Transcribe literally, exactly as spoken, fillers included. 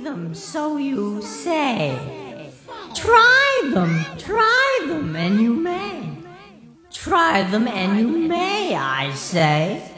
them, so you say. Try them, try them, and you may. Try them, and you may, I say.